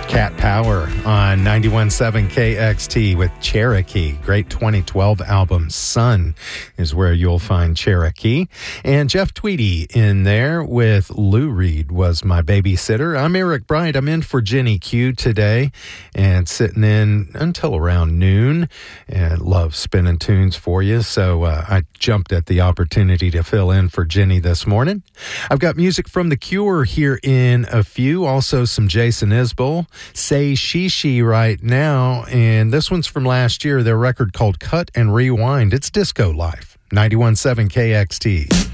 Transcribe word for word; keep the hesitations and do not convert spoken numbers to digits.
Cat Power on ninety-one point seven K X T with Cherokee. Great twenty twelve album. Sun is where you'll find Cherokee. And Jeff Tweedy in there with Lou Reed was my babysitter. I'm Eric Bright. I'm in for Jenny Q today and sitting in until around noon. And love spinning tunes for you. So uh, I jumped at the opportunity to fill in for Jenny this morning. I've got music from The Cure here in a few. Also some Jason Isbell. Say She She right now, and this one's from last year, their record called Cut and Rewind. It's Disco Life, ninety-one point seven K X T.